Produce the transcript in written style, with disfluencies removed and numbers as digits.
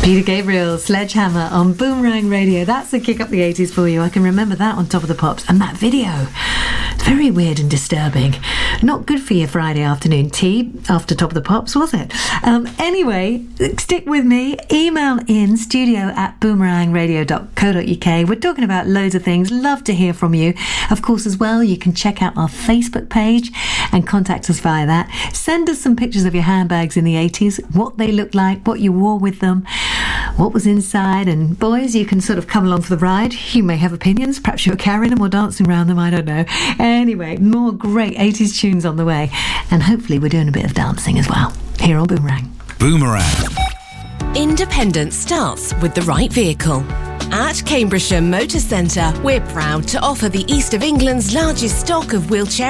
Peter Gabriel, Sledgehammer on Boomerang Radio. That's a kick up the 80s for you. I can remember that on Top of the Pops. And that video, it's very weird and disturbing. Not good for your Friday afternoon tea after Top of the Pops, was it? Anyway, stick with me. Email in studio@boomerangradio.co.uk. We're talking about loads of things. Love to hear from you. Of course, as well, you can check out our Facebook page and contact us via that. Send us some pictures of your handbags in the 80s, what they looked like, what you wore with them, what was inside. And boys, you can sort of come along for the ride. You may have opinions. Perhaps you're carrying them or dancing around them. I don't know. Anyway, more great 80s tunes on the way. And hopefully we're doing a bit of dancing as well here on Boomerang. Boomerang. Independence starts with the right vehicle. At Cambridgeshire Motor Centre, we're proud to offer the East of England's largest stock of wheelchair